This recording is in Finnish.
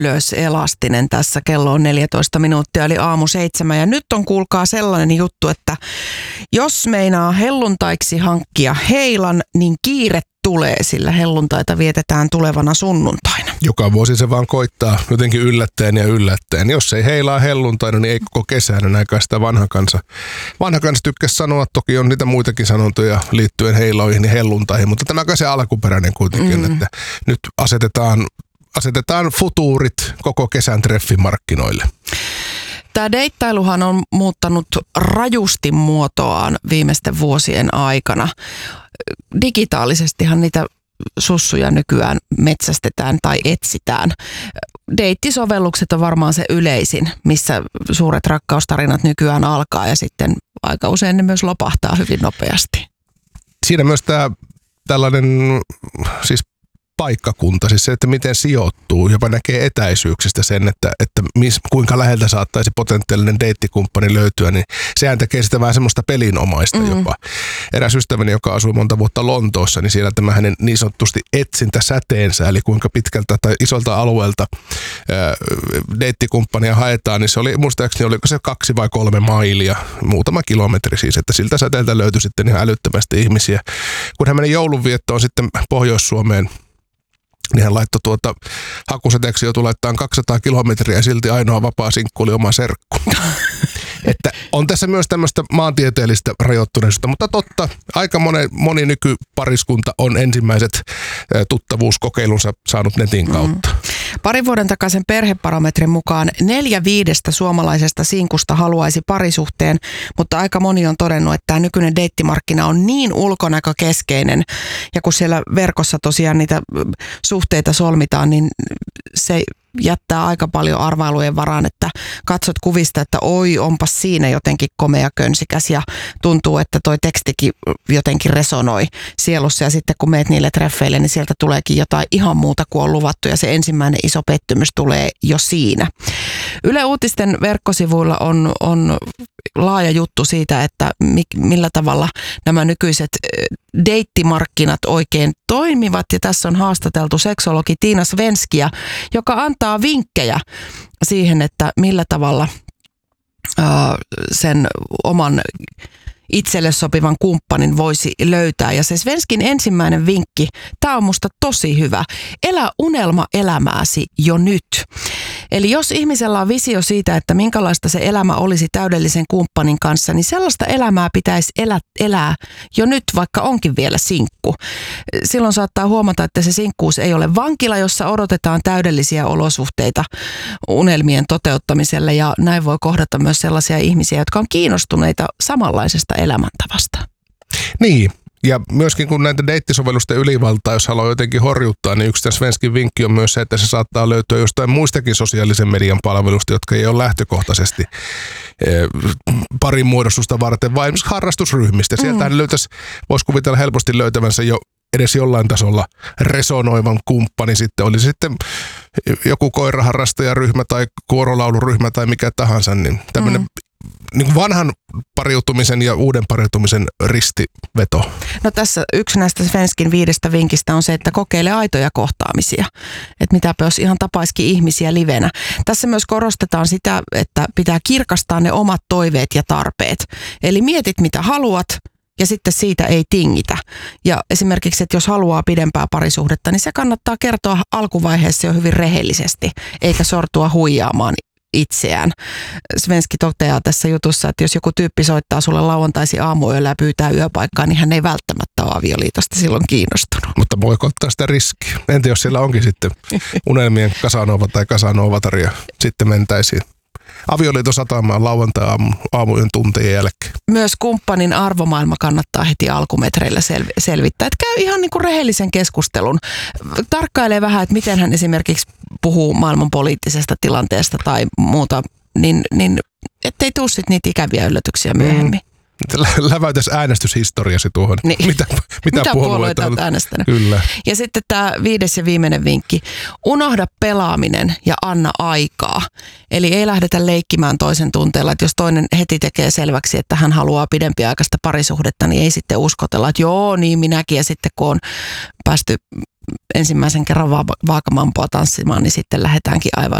ylös elastinen tässä. Kello on 14 minuuttia eli 6:07 ja nyt on kuulkaa sellainen juttu, että jos meinaa helluntaiksi hankkia heilan, niin kiire tulee, sillä helluntaita vietetään tulevana sunnuntaina. Joka vuosi se vaan koittaa jotenkin yllättäen ja yllättäen. Jos ei heilaa helluntaina, niin ei koko kesänä näinkään sitä vanha kansa tykkäsi sanoa. Toki on niitä muitakin sanontoja liittyen heiloihin ja helluntaihin, mutta tämäkään se alkuperäinen kuitenkin, että nyt asetetaan futuurit koko kesän treffimarkkinoille. Tämä deittailuhan on muuttanut rajusti muotoaan viimeisten vuosien aikana. Digitaalisestihan niitä sussuja nykyään metsästetään tai etsitään. Deittisovellukset on varmaan se yleisin, missä suuret rakkaustarinat nykyään alkaa ja sitten aika usein ne myös lopahtaa hyvin nopeasti. Siinä myös tällainen siis paikkakunta, siis se, että miten sijoittuu, jopa näkee etäisyyksistä sen, että kuinka läheltä saattaisi potentiaalinen deittikumppani löytyä, niin sehän tekee sitä vähän semmoista pelinomaista jopa. Eräs ystäväni, joka asui monta vuotta Lontoossa, niin siellä tämä hänen niin sanotusti etsintäsäteensä, eli kuinka pitkältä tai isolta alueelta deittikumppania haetaan, niin se oli muistaakseni, oliko se 2 vai 3 mailia, muutama kilometri siis, että siltä säteeltä löytyi sitten ihan älyttömästi ihmisiä. Kun hän meni joulunviettoon sitten Pohjois-Suomeen, niin hän laittoi hakuseteeksi jo laittaa 200 kilometriä ja silti ainoa vapaa sinkku oli oma serkku. Että on tässä myös tämmöistä maantieteellistä rajoittuneisuutta, mutta totta, aika moni nykypariskunta on ensimmäiset tuttavuuskokeilunsa saanut netin kautta. Parin vuoden takaisen perhebarometrin mukaan 4/5 suomalaisesta sinkusta haluaisi parisuhteen, mutta aika moni on todennut, että tämä nykyinen deittimarkkina on niin ulkonäkökeskeinen ja kun siellä verkossa tosiaan niitä suhteita solmitaan, niin se jättää aika paljon arvailujen varaan, että katsot kuvista, että oi, onpas siinä jotenkin komea könsikäs ja tuntuu, että toi tekstikin jotenkin resonoi sielussa ja sitten kun meet niille treffeille, niin sieltä tuleekin jotain ihan muuta kuin on luvattu ja se ensimmäinen iso pettymys tulee jo siinä. Yle Uutisten verkkosivuilla on laaja juttu siitä, että millä tavalla nämä nykyiset deittimarkkinat oikein toimivat ja tässä on haastateltu seksologi Tiina Svenskiä, joka antaa vinkkejä siihen, että millä tavalla sen oman itselle sopivan kumppanin voisi löytää. Ja se Svenskin ensimmäinen vinkki, tämä on musta tosi hyvä. Elä unelma elämääsi jo nyt. Eli jos ihmisellä on visio siitä, että minkälaista se elämä olisi täydellisen kumppanin kanssa, niin sellaista elämää pitäisi elää jo nyt, vaikka onkin vielä sinkku. Silloin saattaa huomata, että se sinkkuus ei ole vankila, jossa odotetaan täydellisiä olosuhteita unelmien toteuttamiselle. Ja näin voi kohdata myös sellaisia ihmisiä, jotka on kiinnostuneita samanlaisesta elämäntavasta. Niin. Ja myöskin kun näitä deittisovellusten ylivaltaa, jos haluaa jotenkin horjuttaa, niin yksi tämän Svenskin vinkki on myös se, että se saattaa löytyä jostain muistakin sosiaalisen median palvelusta, jotka ei ole lähtökohtaisesti parin muodostusta varten, vaan esimerkiksi harrastusryhmistä. Sieltähän voisi kuvitella helposti löytävänsä jo edes jollain tasolla resonoivan kumppani sitten. Oli sitten joku koiraharrastajaryhmä tai kuorolauluryhmä tai mikä tahansa, niin tämmöinen niin vanhan pariutumisen ja uuden pariutumisen ristiveto. No tässä yksi näistä Svenskin 5 vinkistä on se, että kokeile aitoja kohtaamisia. Että mitäpä jos ihan tapaisikin ihmisiä livenä. Tässä myös korostetaan sitä, että pitää kirkastaa ne omat toiveet ja tarpeet. Eli mietit mitä haluat ja sitten siitä ei tingitä. Ja esimerkiksi, että jos haluaa pidempää parisuhdetta, niin se kannattaa kertoa alkuvaiheessa jo hyvin rehellisesti, eikä sortua huijaamaan itseään. Svenski toteaa tässä jutussa, että jos joku tyyppi soittaa sulle lauantaisin aamuyöllä ja pyytää yöpaikkaa, niin hän ei välttämättä ole avioliitosta silloin kiinnostunut. Mutta voiko ottaa sitä riskiä? Entä jos siellä onkin sitten unelmien Casanova tai Casanovatar ja sitten mentäisiin avioliiton satamaan lauantai-aamuyön tuntien jälkeen. Myös kumppanin arvomaailma kannattaa heti alkumetreillä selvittää. Että käy ihan niin kuin rehellisen keskustelun. Tarkkailee vähän, että miten hän esimerkiksi puhuu maailman poliittisesta tilanteesta tai muuta, niin ettei tule sitten niitä ikäviä yllätyksiä myöhemmin. Läväytäs äänestyshistoriasi tuohon. Niin. Mitä puolueita olet äänestänyt? Kyllä. Ja sitten tämä 5. ja viimeinen vinkki. Unohda pelaaminen ja anna aikaa. Eli ei lähdetä leikkimään toisen tunteella, että jos toinen heti tekee selväksi, että hän haluaa pidempiaikaista parisuhdetta, niin ei sitten uskotella, että joo, niin minäkin. Ja sitten kun on päästy ensimmäisen kerran vaakamampoa tanssimaan, niin sitten lähdetäänkin aivan